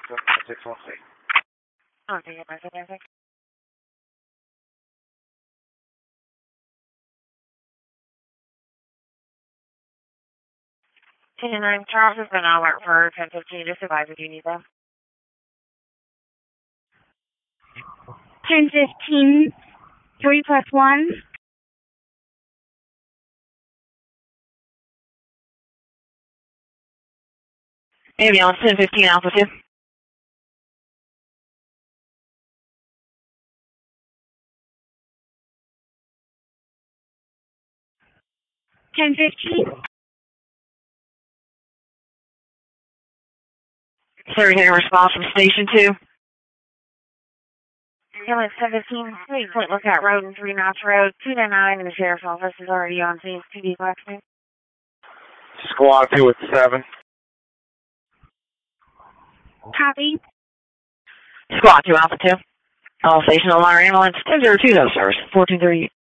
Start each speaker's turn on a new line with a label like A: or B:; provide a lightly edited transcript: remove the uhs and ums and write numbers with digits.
A: 616.
B: Okay, my semantics. And I'm Charles has been on alert for 1015. Just advise if you need them.
C: 1015, 3+1.
B: Ambulance 1015 Alpha 2.
C: 1015.
B: Sir, getting a response from Station 2.
C: Ambulance 1015, 3 Point Lookout Road and 3 Notch Road, 299, and the Sheriff's Office is already on scene. 2D collection.
A: Squad 2 at 7.
C: Copy.
B: Squad 2 Alpha 2. All station alarm ambulance 1002 service 1430.